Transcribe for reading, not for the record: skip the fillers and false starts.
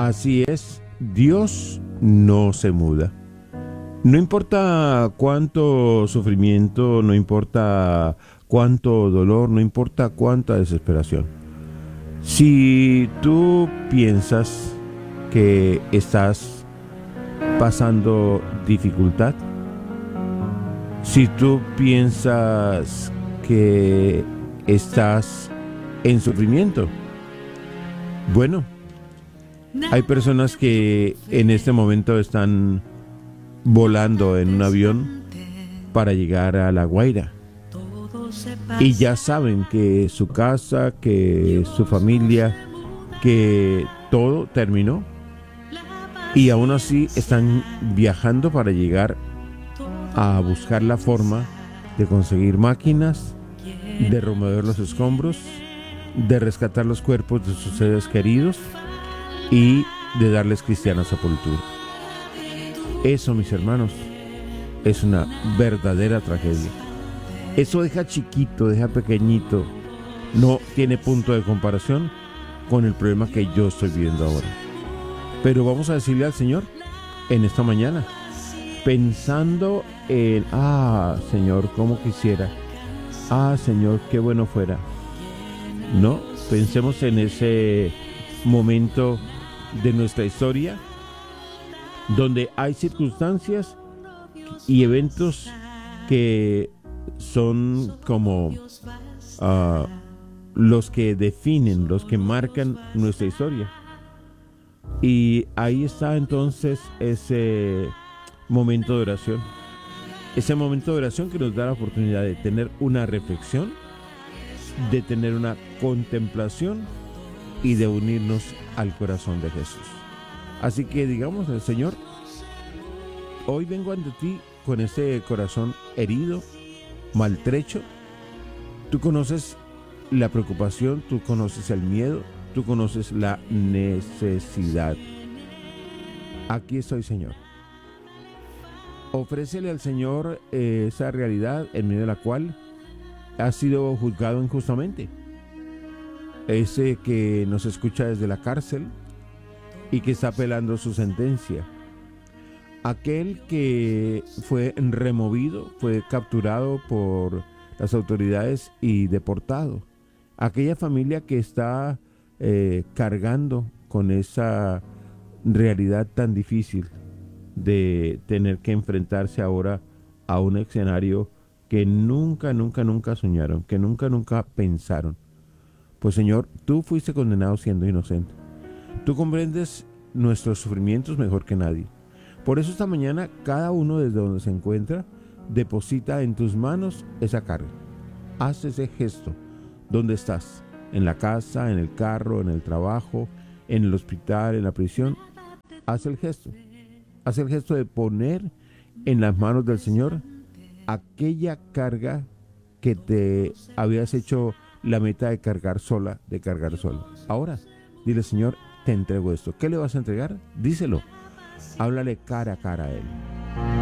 Así es, Dios no se muda. No importa cuánto sufrimiento, no importa cuánto dolor, no importa cuánta desesperación. Si tú piensas que estás pasando dificultad, si tú piensas que estás en sufrimiento, bueno, hay personas que en este momento están volando en un avión para llegar a La Guaira y ya saben que su casa, que su familia, que todo terminó y aún así están viajando para llegar a buscar la forma de conseguir máquinas, de remover los escombros, de rescatar los cuerpos de sus seres queridos y de darles cristiana sepultura. Eso, mis hermanos, es una verdadera tragedia. Eso deja chiquito, deja pequeñito, no tiene punto de comparación con el problema que yo estoy viviendo ahora. Pero vamos a decirle al Señor en esta mañana, pensando en, Señor, cómo quisiera, Señor, qué bueno fuera. No, pensemos en ese momento de nuestra historia donde hay circunstancias y eventos que son como los que definen, los que marcan nuestra historia. Y ahí está entonces ese momento de oración. Ese momento de oración que nos da la oportunidad de tener una reflexión, de tener una contemplación y de unirnos al corazón de Jesús. Así que digamos al Señor, hoy vengo ante ti con ese corazón herido, maltrecho. Tú conoces la preocupación, tú conoces el miedo, tú conoces la necesidad. Aquí estoy, Señor. Ofrécele al Señor esa realidad en medio de la cual has sido juzgado injustamente. Ese que nos escucha desde la cárcel y que está apelando su sentencia. Aquel que fue removido, fue capturado por las autoridades y deportado. Aquella familia que está cargando con esa realidad tan difícil de tener que enfrentarse ahora a un escenario que nunca soñaron, que nunca pensaron. Pues Señor, tú fuiste condenado siendo inocente. Tú comprendes nuestros sufrimientos mejor que nadie. Por eso esta mañana cada uno desde donde se encuentra deposita en tus manos esa carga. Haz ese gesto. ¿Dónde estás? En la casa, en el carro, en el trabajo, en el hospital, en la prisión. Haz el gesto. Haz el gesto de poner en las manos del Señor aquella carga que te habías hecho la meta de cargar sola, de cargar solo. Ahora, dile, Señor, te entrego esto. ¿Qué le vas a entregar? Díselo. Háblale cara a cara a Él.